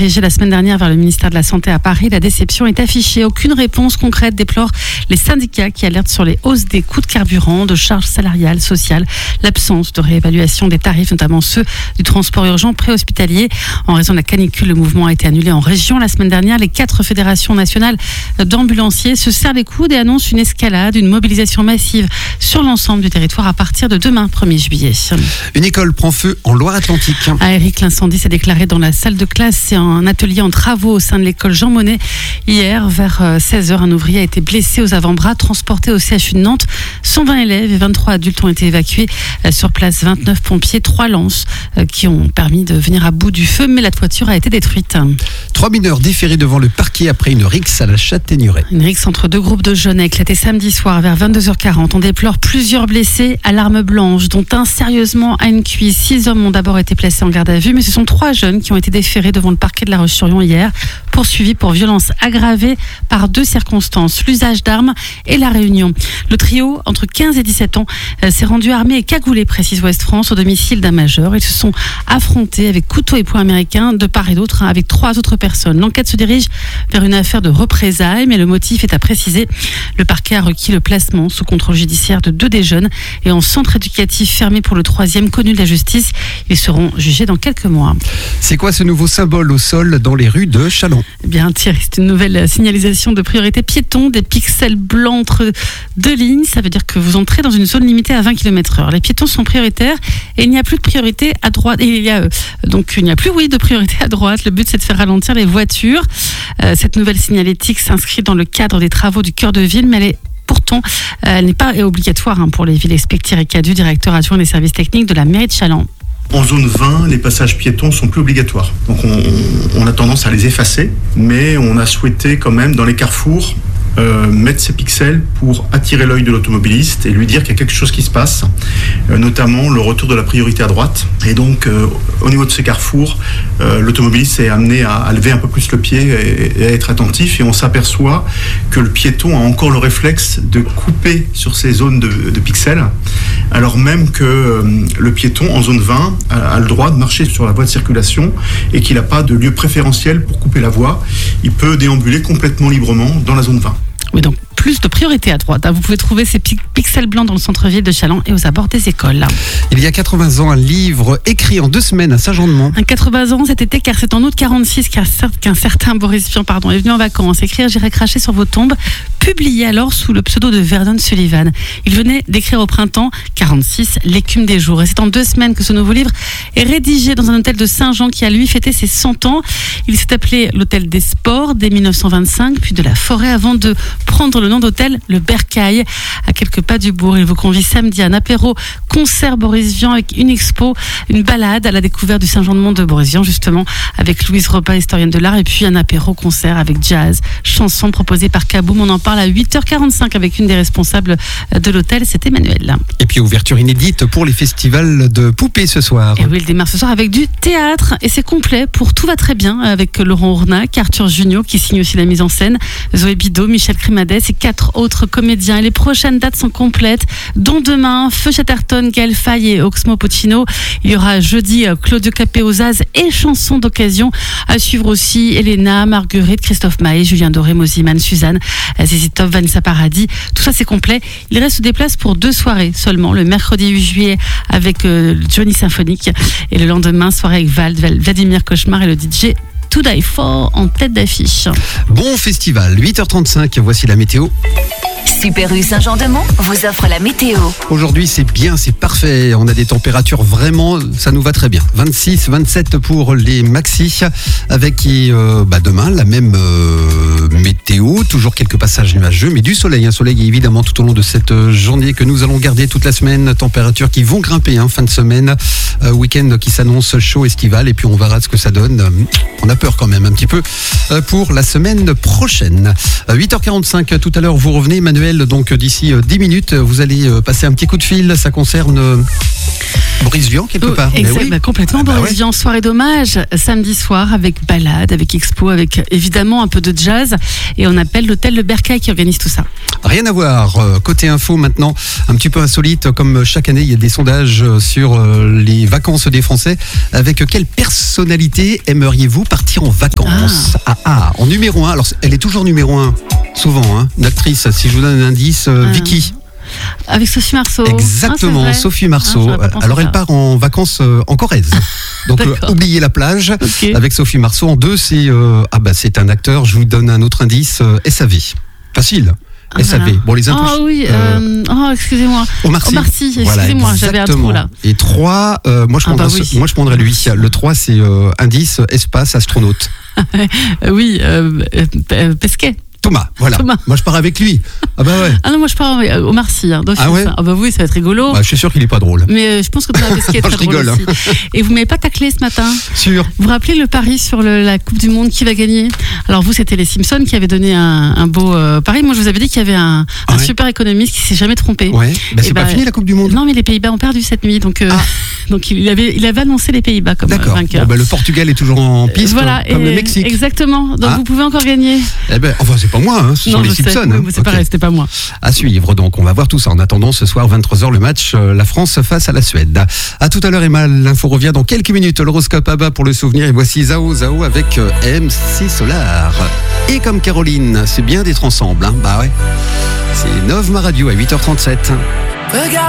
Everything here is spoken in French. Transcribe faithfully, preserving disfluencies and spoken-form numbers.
dirigé la semaine dernière vers le ministère de la Santé à Paris. La déception est affichée. Aucune réponse concrète, déplorent les syndicats qui alertent sur les hausses des coûts de carburant, de charges salariales, sociales, l'absence de réévaluation des tarifs, notamment ceux du transport urgent préhospitalier. En raison de la canicule, le mouvement a été annulé en région. La semaine dernière, les quatre fédérations nationales d'ambulanciers se serrent les coudes et annoncent une escalade, une mobilisation massive sur l'ensemble du territoire à partir de demain, premier juillet. Une école prend feu en Loire-Atlantique. À Éric, l'incendie s'est déclaré dans la salle de classe. C'est un atelier en travaux au sein de l'école Jean Monnet. Hier, vers seize heures, un ouvrier a été blessé aux avant-bras, transporté au C H U de Nantes. cent vingt élèves et vingt-trois adultes ont été évacués. Sur place, vingt-neuf pompiers, trois lances qui ont permis de venir à bout du feu, mais la toiture a été détruite. Trois mineurs déférés devant le parquet après une rixe à la Châtaigneraie. Une rixe entre deux groupes de jeunes a éclaté samedi soir vers vingt-deux heures quarante. On déplore plusieurs blessés à l'arme blanche, dont un sérieusement à une cuisse. Six hommes ont d'abord été placés en garde à vue, mais ce sont trois jeunes qui ont été déférés devant le parquet de La Roche-sur-Yon hier, poursuivis pour violence aggravée par deux circonstances, l'usage d'armes et la réunion. Le trio, entre quinze et dix-sept ans, s'est rendu armé et cagoulé, précise Ouest France, au domicile d'un majeur. Ils se sont affrontés avec couteau et poing américain de part et d'autre, hein, avec trois autres personnes. L'enquête se dirige vers une affaire de représailles, mais le motif est à préciser. Le parquet a requis le placement sous contrôle judiciaire de deux des jeunes et en centre éducatif fermé pour le troisième, connu de la justice. Ils seront jugés dans quelques mois. C'est quoi ce nouveau symbole au sol dans les rues de Châlons ? Eh bien, Thierry, c'est une nouvelle signalisation de priorité piéton, des pixels blancs entre deux lignes. Ça veut dire que vous entrez dans une zone limitée à vingt kilomètres heure. Les piétons sont prioritaires et il n'y a plus de priorité à droite. Et il y a, euh, donc, il n'y a plus, oui, de priorité à droite. Le but, c'est de faire ralentir les voitures. Euh, cette nouvelle signalétique s'inscrit dans le cadre des travaux du cœur de ville, mais elle est Pourtant, elle n'est pas obligatoire hein, pour les villes, explique Thierry Cadu, directeur adjoint des services techniques de la mairie de Châlons. En zone vingt, les passages piétons sont plus obligatoires. Donc on, on, on a tendance à les effacer, mais on a souhaité quand même dans les carrefours euh, mettre ces pixels pour attirer l'œil de l'automobiliste et lui dire qu'il y a quelque chose qui se passe, euh, notamment le retour de la priorité à droite. Et donc euh, au niveau de ces carrefours, euh, l'automobiliste est amené à, à lever un peu plus le pied et, et à être attentif. Et on s'aperçoit que le piéton a encore le réflexe de couper sur ces zones de, de pixels, alors même que euh, le piéton en zone vingt a, a le droit de marcher sur la voie de circulation et qu'il n'a pas de lieu préférentiel pour couper la voie. Il peut déambuler complètement librement dans la zone vingt. Oui, donc plus de priorité à droite. Vous pouvez trouver ces pixels blancs dans le centre-ville de Châlons et aux abords des écoles. Il y a quatre-vingts ans, un livre écrit en deux semaines à Saint-Jean-de-Mont. Un quatre-vingts ans cet été, car c'est en août quarante-six qu'un certain Boris Vian pardon, est venu en vacances écrire « J'irai cracher sur vos tombes », publié alors sous le pseudo de Vernon Sullivan. Il venait d'écrire au printemps quarante-six « L'écume des jours ». Et c'est en deux semaines que ce nouveau livre est rédigé dans un hôtel de Saint-Jean qui a lui fêté ses cent ans. Il s'est appelé l'Hôtel des Sports dès mille neuf cent vingt-cinq, puis de la Forêt, avant de prendre le nom d'hôtel Le Bercail, à quelques pas du bourg. Il vous convie samedi à un apéro concert Boris Vian avec une expo, une balade à la découverte du Saint-Jean-de-Mont de Boris Vian, justement, avec Louise Robin, historienne de l'art, et puis un apéro concert avec jazz, chansons proposées par Kaboom. On en parle à huit heures quarante-cinq avec une des responsables de l'hôtel, c'est Emmanuel. Et puis ouverture inédite pour les festivals de poupées ce soir. Et oui, il démarre ce soir avec du théâtre et c'est complet pour Tout va très bien avec Laurent Ournac, Arthur Junio qui signe aussi la mise en scène, Zoé Bido, Michel Crimades et quatre autres comédiens. Et les prochaines dates sont complètes, dont demain Feu Chatterton, Gaël Faye et Oxmo Puccino. Il y aura jeudi Claudio Capéo aux Zaz et chansons d'occasion. À suivre aussi Elena, Marguerite, Christophe Maé, Julien Doré, Moziman, Suzanne, Zizi Top, Vanessa Paradis. Tout ça c'est complet. Il reste des places pour deux soirées seulement. Le mercredi huit juillet avec euh, Johnny Symphonique et le lendemain soirée avec Val, Val, Vladimir Cauchemar et le D J To Die For en tête d'affiche. Bon festival, huit heures trente-cinq, voici la météo. Super U Saint-Jean-de-Mont vous offre la météo. Aujourd'hui, c'est bien, c'est parfait. On a des températures vraiment, ça nous va très bien. vingt-six, vingt-sept pour les maxis, avec euh, bah, demain la même euh, météo. Toujours quelques passages nuageux, mais du soleil. Un soleil évidemment tout au long de cette journée que nous allons garder toute la semaine. Températures qui vont grimper, hein, fin de semaine. Euh, week-end qui s'annonce chaud, estival. Et puis on verra ce que ça donne. On a peur quand même un petit peu euh, pour la semaine prochaine. Euh, huit heures quarante-cinq, tout à l'heure, vous revenez, Emmanuel. Emmanuel, donc d'ici dix minutes, vous allez passer un petit coup de fil. Ça concerne euh, Boris Vian, quelque part. Oh, exact, oui. bah, complètement. Ah, bah Boris ouais. Vian, soirée d'hommage, samedi soir, avec balade, avec expo, avec évidemment un peu de jazz. Et on appelle l'hôtel Le Bercail qui organise tout ça. Rien à voir. Euh, Côté info maintenant, un petit peu insolite. Comme chaque année, il y a des sondages sur euh, les vacances des Français. Avec quelle personnalité aimeriez-vous partir en vacances? Ah, ah, en numéro un. Alors, elle est toujours numéro un, souvent, hein, une actrice. Si je vous donne un indice, euh, Ah. Vicky. Avec Sophie Marceau. Exactement, Ah, c'est vrai. Sophie Ah, Marceau. j'aurais pas pensé Alors, elle ça. part en vacances euh, en Corrèze. Donc, euh, D'accord. oubliez la plage. Ok. Avec Sophie Marceau. En deux, c'est euh, ah bah c'est un acteur. Je vous donne un autre indice. euh, S A V. Facile. Ah, S A V. voilà. Bon, les intouches. Ah oui, euh, euh, oh, excusez-moi. Omar Sy. Omar Sy, Voilà, excusez-moi, j'avais un trou exactement. là. Et trois, euh, moi, je Ah bah prendrais, oui. moi je prendrais lui. Le trois, c'est euh, indice, espace, astronaute. Euh, oui, euh, euh, Pesquet. Thomas, voilà. Thomas. Moi, je pars avec lui. Ah bah ouais. Ah non, moi je pars euh, Omar Sy. Hein, donc Ah c'est ouais ça. Ah bah oui, ça va être rigolo. Bah, je suis sûr qu'il est pas drôle. Mais euh, je pense que Thomas Pesquet est Non, très je drôle rigole, aussi. Et vous m'avez pas taclé ce matin. Sûr. Vous vous rappelez le pari sur le- la Coupe du Monde, qui va gagner? Alors vous, c'était les Simpsons qui avaient donné un, un beau euh, pari. Moi, je vous avais dit qu'il y avait un, Ah un ouais. super économiste qui s'est jamais trompé. Ouais. Bah, c'est Eh pas bah, fini la Coupe du Monde. Non, mais les Pays-Bas ont perdu cette nuit, donc euh, Ah. donc il avait il avait annoncé les Pays-Bas comme euh, D'accord. vainqueur. Bon, bah, le Portugal est toujours en piste, Voilà, comme et- le Mexique. Exactement. Donc Ah. vous pouvez encore gagner. Eh ben, enfin, c'est pas moi, hein, ce sont non, les je sais. Simpsons. Oui, hein. mais c'est Ok. pareil, c'était pas moi. À suivre, donc on va voir tout ça. En attendant, ce soir vingt-trois heures, le match, euh, la France face à la Suède. À tout à l'heure, Emma, l'info revient dans quelques minutes. L'horoscope à bas pour le souvenir. Et voici Zao Zao avec euh, M C Solar. Et comme Caroline, c'est bien d'être ensemble. Hein. Bah ouais. C'est Nov Ma Radio à huit heures trente-sept.